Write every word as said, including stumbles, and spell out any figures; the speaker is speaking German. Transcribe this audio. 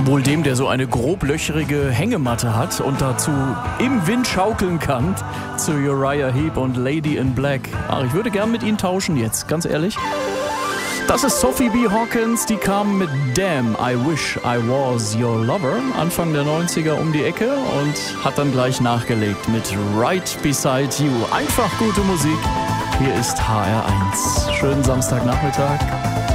Wohl dem, der so eine groblöcherige Hängematte hat und dazu im Wind schaukeln kann, zu Uriah Heep und Lady in Black. Ach, ich würde gern mit Ihnen tauschen jetzt, ganz ehrlich. Das ist Sophie B. Hawkins, die kam mit Damn, I Wish I Was Your Lover Anfang der neunziger um die Ecke und hat dann gleich nachgelegt mit Right Beside You. Einfach gute Musik. Hier ist H R eins. Schönen Samstagnachmittag.